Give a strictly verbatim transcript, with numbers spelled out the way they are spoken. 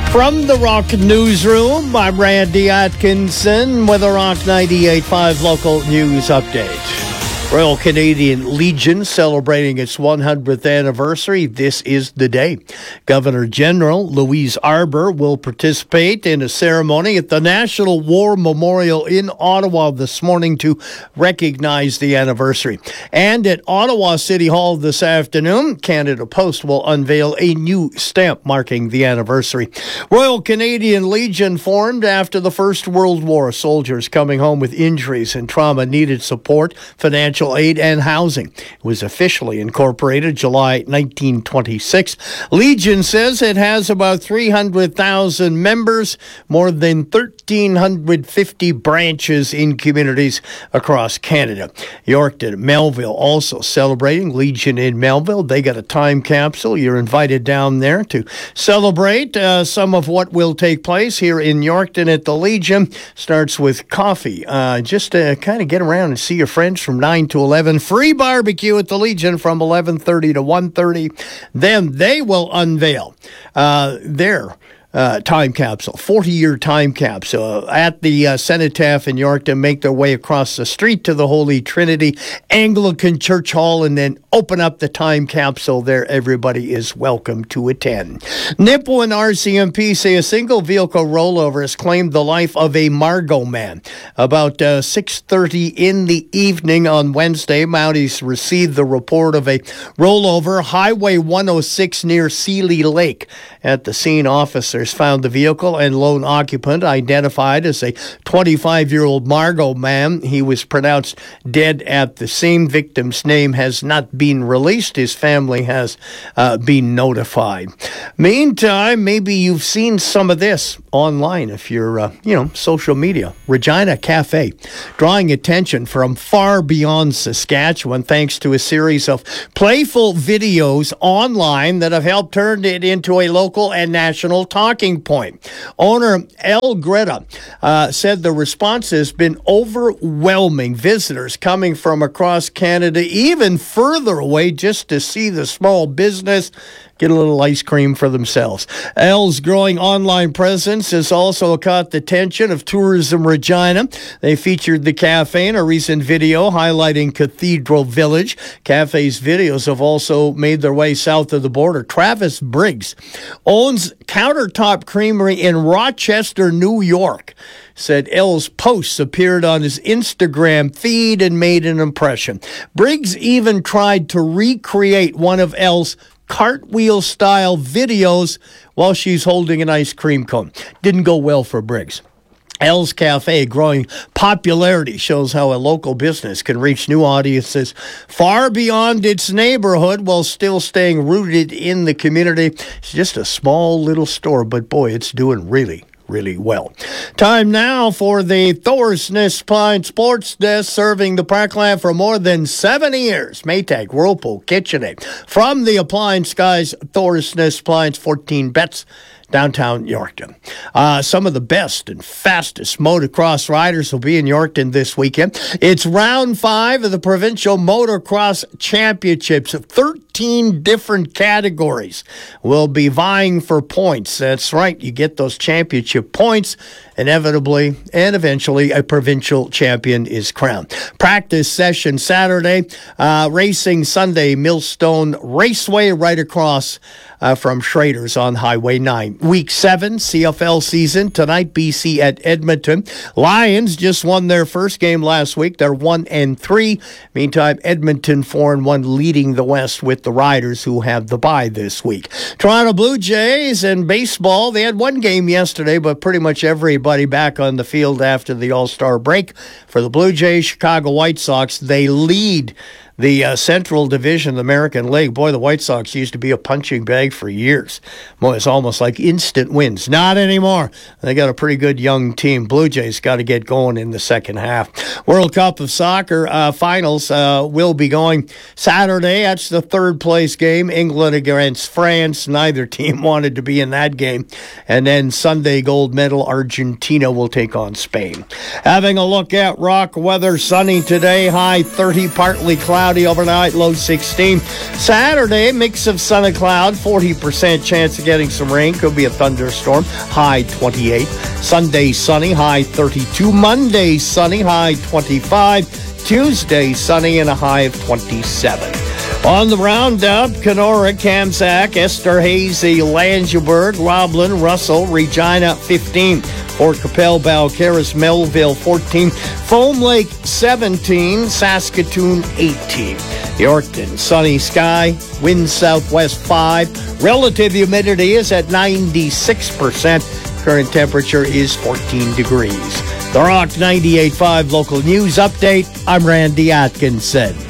From the Rock Newsroom, I'm Randy Atkinson with a Rock ninety-eight point five local news update. Royal Canadian Legion celebrating its one hundredth anniversary. This is the day. Governor General Louise Arbour will participate in a ceremony at the National War Memorial in Ottawa this morning to recognize the anniversary. And at Ottawa City Hall this afternoon, Canada Post will unveil a new stamp marking the anniversary. Royal Canadian Legion formed after the First World War. Soldiers coming home with injuries and trauma needed support, financial aid, and housing. It was officially incorporated July nineteen twenty-six. Legion says it has about three hundred thousand members, more than one thousand three hundred fifty branches in communities across Canada. Yorkton and Melville also celebrating Legion in Melville. They got a time capsule. You're invited down there to celebrate uh, some of what will take place here in Yorkton at the Legion. Starts with coffee. Uh, just to kind of get around and see your friends from nine to eleven. Free barbecue at the Legion from eleven thirty to one thirty. Then they will unveil uh, their Uh, time capsule, forty-year time capsule at the uh, Cenotaph in Yorkton. Make their way across the street to the Holy Trinity Anglican Church Hall and then open up the time capsule there. Everybody is welcome to attend. Nipawin and R C M P say a single vehicle rollover has claimed the life of a Margot man. About uh, six thirty in the evening on Wednesday, Mounties received the report of a rollover, Highway one oh six near Sealy Lake. At the scene, officers found the vehicle and lone occupant identified as a twenty-five-year-old Margot man. He was pronounced dead at the scene. Victim's name has not been released. His family has uh, been notified. Meantime, maybe you've seen some of this online if you're, uh, you know, social media. Regina Cafe, drawing attention from far beyond Saskatchewan thanks to a series of playful videos online that have helped turn it into a local and national talking point. Owner El Greta uh, said the response has been overwhelming. Visitors coming from across Canada, even further away, just to see the small business get a little ice cream for themselves. El's growing online presence has also caught the attention of Tourism Regina. They featured the cafe in a recent video highlighting Cathedral Village. Cafe's videos have also made their way south of the border. Travis Briggs owns Countertop Creamery in Rochester, New York. Said El's posts appeared on his Instagram feed and made an impression. Briggs even tried to recreate one of El's cartwheel-style videos while she's holding an ice cream cone. Didn't go well for Briggs. El's Cafe growing popularity shows how a local business can reach new audiences far beyond its neighborhood while still staying rooted in the community. It's just a small little store, but boy, it's doing really really well. Time now for the Thorsness Pine Sports Desk, serving the Parkland for more than seventy years. Maytag, Whirlpool, KitchenAid. From the Appliance Guys, Thorsness Pines, fourteen bets, downtown Yorkton. Uh, some of the best and fastest motocross riders will be in Yorkton this weekend. It's round five of the Provincial Motocross Championships. thirteen different categories will be vying for points. That's right. You get those championship points. Inevitably and eventually, a provincial champion is crowned. Practice session Saturday, uh, racing Sunday, Millstone Raceway right across uh, from Schrader's on Highway nine. Week seven, C F L season, tonight, B C at Edmonton. Lions just won their first game last week. They're one and three. Meantime, Edmonton four and one, leading the West with the Riders, who have the bye this week. Toronto Blue Jays and baseball, they had one game yesterday, but pretty much everybody back on the field after the All-Star break. For the Blue Jays, Chicago White Sox, they lead the uh, Central Division of the American League. Boy, the White Sox used to be a punching bag for years. Boy, it's almost like instant wins. Not anymore. They got a pretty good young team. Blue Jays got to get going in the second half. World Cup of Soccer uh, finals uh, will be going Saturday. That's the third place game. England against France. Neither team wanted to be in that game. And then Sunday, gold medal, Argentina will take on Spain. Having a look at rock weather, sunny today, high thirty, partly cloudy. cloudy overnight, low sixteen. Saturday, mix of sun and cloud, forty percent chance of getting some rain. Could be a thunderstorm, high twenty-eight. Sunday, sunny, high thirty-two. Monday, sunny, high twenty-five. Tuesday, sunny and a high of twenty-seven. On the roundup, Kenora, Kamsack, Esterhazy, Langeberg, Roblin, Russell, Regina, fifteen. Port Capel, Balcarres, Melville, fourteen. Foam Lake, seventeen. Saskatoon, eighteen. Yorkton, sunny sky, wind southwest five. Relative humidity is at ninety-six percent. Current temperature is fourteen degrees. The Rock ninety-eight point five local news update. I'm Randy Atkinson.